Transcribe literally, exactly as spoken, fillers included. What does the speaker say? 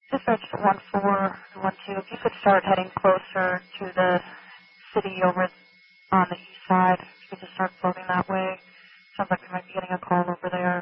Dispatch to one four one two. If you could start heading closer to the city over on the east side, if you could just start floating that way. Sounds like we might be getting a call over there.